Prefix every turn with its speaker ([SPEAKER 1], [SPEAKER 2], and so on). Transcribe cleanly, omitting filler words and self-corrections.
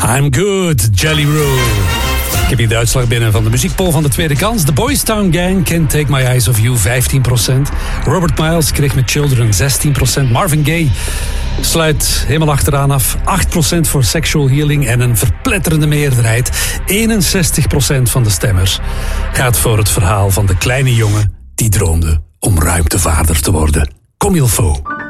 [SPEAKER 1] I'm good, Jelly Roll. Ik heb hier de uitslag binnen van de muziekpoll van de tweede kans. The Boys Town Gang, Can't Take My Eyes Off You, 15%. Robert Miles kreeg met Children 16%. Marvin Gaye sluit helemaal achteraan af. 8% voor Sexual Healing en een verpletterende meerderheid. 61% van de stemmers gaat voor het verhaal van de kleine jongen die droomde om ruimtevader te worden. Comme il faut.